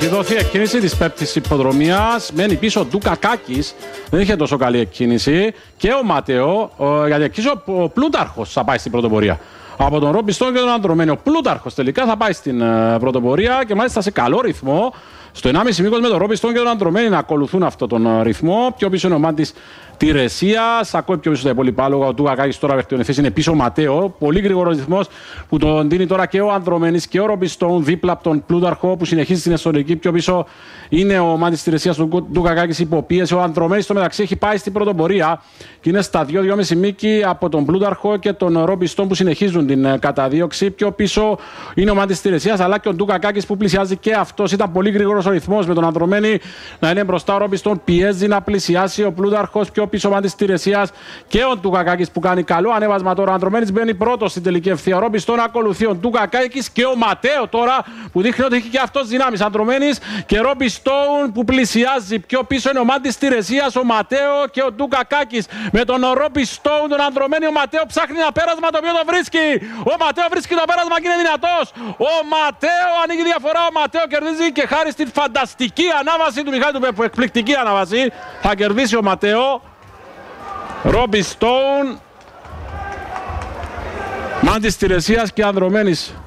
έχει δοθεί εκκίνηση της πέμπτης υποδρομίας. Μένει πίσω ο Ντουκακάκης. Δεν είχε τόσο καλή εκκίνηση. Και ο Ματέο, γιατί εκεί ο Πλούταρχος θα πάει στην πρωτοπορία. Από τον Ρόμπιστον και τον Ανδρομένη. Ο Πλούταρχος τελικά θα πάει στην πρωτοπορία και μάλιστα σε καλό ρυθμό. Στο 1,5 μήκος με τον Ρόμπιστον και τον Ανδρομένη να ακολουθούν αυτόν τον ρυθμό. Πιο πίσω είναι ο Μάντης Τηρεσίας. Ακόμη πιο πίσω τα υπόλοιπα άλογα. Ο Ντουκακάκης τώρα βελτιώνει. Είναι πίσω ο Ματέο. Πολύ γρήγορο ρυθμός που τον δίνει τώρα και ο Ανδρομένης και ο Ρόμπιστον δίπλα από τον Πλούταρχο που συνεχίζει την εσωτερική. Πιο πίσω είναι ο Μάντης Τηρεσίας του Ντουκακάκης υποπίεση. Ο Ανδρομένης στο μεταξύ έχει πάει στην πρωτοπορία και είναι στα 2-2,5 μήκη από τον Πλούταρχο και τον Ρόμπιστον που συνεχίζουν την καταδίωξη. Πιο πίσω είναι ο Μάντης Τηρεσίας αλλά και ο Ντουκακάκης που πλησιάζει και αυτός. Ήταν πολύ γρήγορος ο ρυθμός με τον Ανδρομένη να είναι μπροστά. Ο Ρόμπιστον πιέζει να πλησιάσει. Ο Πλούταρχος πιο πίσω ο Μάντης Τηρεσίας και ο Ντουκακάκης που κάνει καλό ανέβασμα τώρα. Ο Ανδρομένης μπαίνει πρώτος στην τελική ευθεία. Ο Ρόμπιστον ακολουθεί. Ο Ντουκακάκης και ο Ματέο τώρα που δείχνει ότι έχει και αυτός δυνάμεις. Ανδρομένης και Ρόμπιστον που πλησιάζει. Πιο πίσω είναι ο Μάντης Τηρεσίας, ο Ματέο και ο Ντουκακάκης. Με τον Ρόμπιστον, τον Ανδρομένη, ο Ματέο ψάχνει ένα πέρασμα το οποίο το βρίσκει. Ο Ματέο βρίσκει το πέρασμα και είναι δυνατός. Ο Ματέο ανοίγει διαφορά. Ο Ματέο κερδίζει και χάρη στην φανταστική ανάβαση του Μιχάλη του Πέπου. Εκπληκτική ανάβαση. Θα κερδίσει ο Ματέο. Ρόμπιστον, Μάντης Τηρεσίας και Ανδρομένης